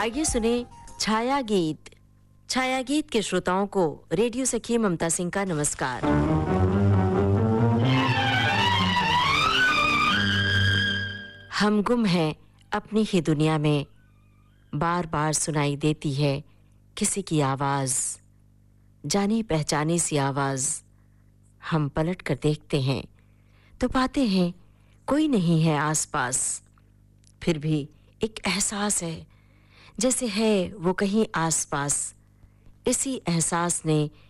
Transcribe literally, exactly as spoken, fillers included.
आइए सुने छाया गीत। छाया गीत के श्रोताओं को रेडियो सखी ममता सिंह का नमस्कार। हम गुम हैं अपनी ही दुनिया में, बार बार सुनाई देती है किसी की आवाज, जानी पहचानी सी आवाज। हम पलट कर देखते हैं तो पाते हैं कोई नहीं है आसपास, फिर भी एक एहसास है जैसे है वो कहीं आसपास। इसी एहसास ने